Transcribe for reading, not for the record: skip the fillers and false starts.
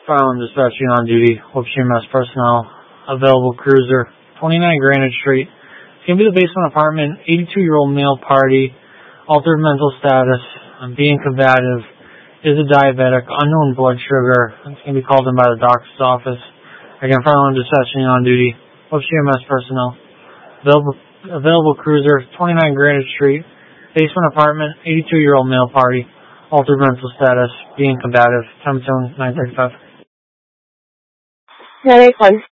File and dispatching on duty. Hope CMS personnel. Available cruiser. 29 Granite Street. It's going to be the basement apartment. 82-year-old male party. Altered mental status. Being combative. Is a diabetic. Unknown blood sugar. It's going to be called in by the doctor's office. Again, file and dispatching on duty. Hope CMS personnel. Available cruiser. 29 Granite Street. Basement apartment. 82-year-old male party. Altered mental status. Being combative. Time zone 9:35. 981.